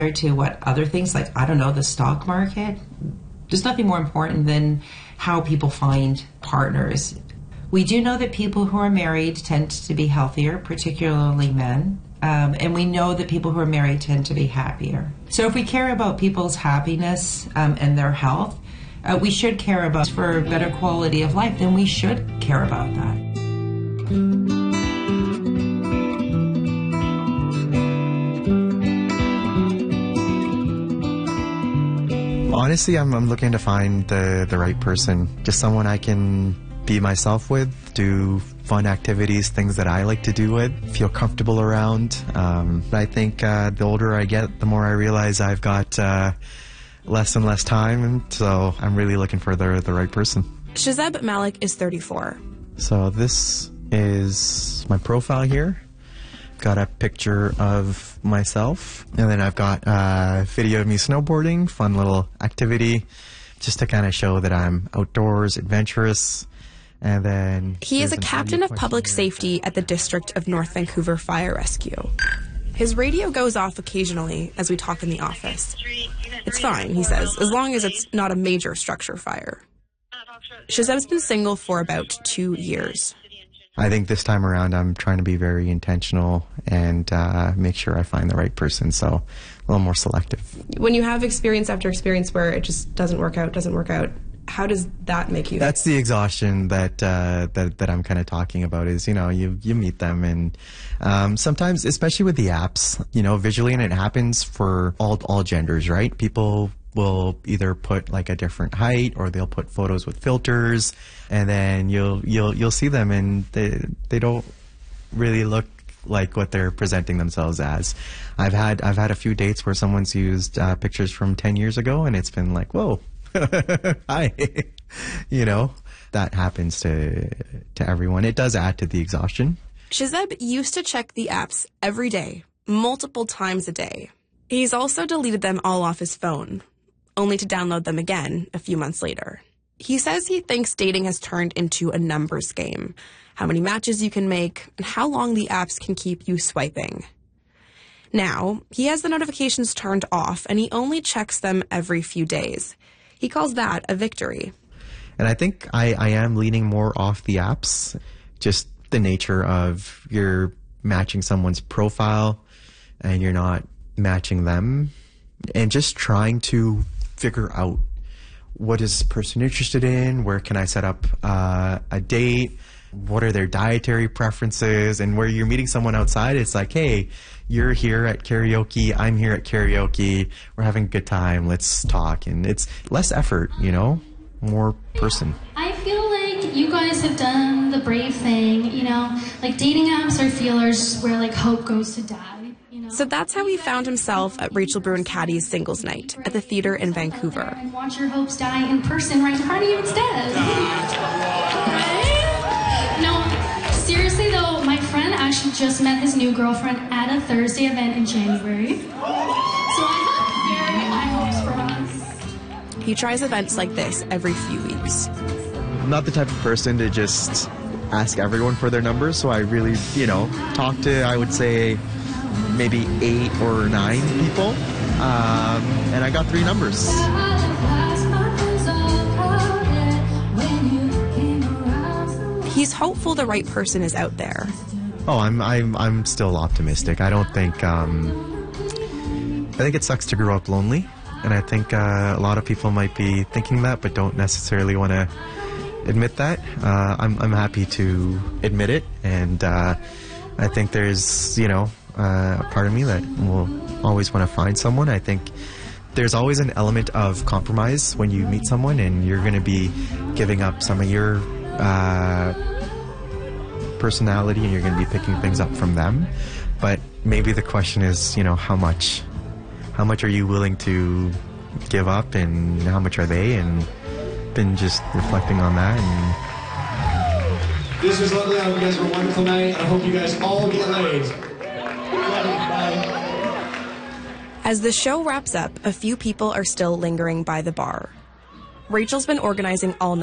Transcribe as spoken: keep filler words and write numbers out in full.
to what other things, like, I don't know, the stock market. There's nothing more important than how people find partners. We do know that people who are married tend to be healthier, particularly men. Um, and we know that people who are married tend to be happier. So if we care about people's happiness um, and their health, uh, we should care about for a better quality of life, then we should care about that. Honestly, I'm, I'm looking to find the, the right person, just someone I can be myself with, do fun activities, things that I like to do with, feel comfortable around. Um, I think uh, the older I get, the more I realize I've got uh, less and less time, and so I'm really looking for the, the right person. Shazeb Malik is thirty-four. So this is my profile here. Got a picture of myself, and then I've got a video of me snowboarding, fun little activity, just to kind of show that I'm outdoors, adventurous. And then he is a captain of public safety at the District of North Vancouver Fire Rescue. His radio goes off occasionally as we talk in the office. It's fine, he says, as long as it's not a major structure fire. Shazeb's been single for about two years. I think this time around I'm trying to be very intentional and uh, make sure I find the right person, so a little more selective. When you have experience after experience where it just doesn't work out, doesn't work out, how does that make you? That's the exhaustion that uh, that that I'm kind of talking about. Is, you know, you you meet them, and um, sometimes, especially with the apps, you know, visually, and it happens for all all genders, right? People will either put like a different height, or they'll put photos with filters, and then you'll you'll you'll see them, and they they don't really look like what they're presenting themselves as. I've had I've had a few dates where someone's used uh, pictures from ten years ago, and it's been like, whoa. Hi. You know, that happens to to everyone. It does add to the exhaustion. Shazeb used to check the apps every day, multiple times a day. He's also deleted them all off his phone, only to download them again a few months later. He says he thinks dating has turned into a numbers game, how many matches you can make, and how long the apps can keep you swiping. Now, he has the notifications turned off, and he only checks them every few days. He calls that a victory. And I think I, I am leaning more off the apps, just the nature of you're matching someone's profile and you're not matching them, and just trying to figure out what is this person interested in, where can I set up uh, a date, what are their dietary preferences, and where you're meeting someone outside, it's like, hey, you're here at karaoke, I'm here at karaoke, we're having a good time, let's talk. And it's less effort, you know, more person. I feel like you guys have done the brave thing, you know, like dating apps are feelers where like hope goes to die. You know? So that's how he found himself at Rachel Bruin Caddy's singles night at the theater in Vancouver. And watch your hopes die in person right in front of you instead. No, seriously though, my friend actually just met his new girlfriend at a Thursday event in January. So I have very high hopes for us. He tries events like this every few weeks. I'm not the type of person to just ask everyone for their numbers, so I really, you know, talk to, I would say, maybe eight or nine people, um, and I got three numbers. He's hopeful the right person is out there. Oh, I'm I'm I'm still optimistic. I don't think um, I think it sucks to grow up lonely, and I think uh, a lot of people might be thinking that, but don't necessarily want to admit that. Uh, I'm I'm happy to admit it, and uh, I think there's you know uh, a part of me that will always want to find someone. I think there's always an element of compromise when you meet someone, and you're going to be giving up some of your uh, personality, and you're going to be picking things up from them. But maybe the question is, you know, how much, how much are you willing to give up, and how much are they? And been just reflecting on that. And this was lovely. I hope you guys were a wonderful night. I hope you guys all get laid. Bye. As the show wraps up, a few people are still lingering by the bar. Rachel's been organizing all night.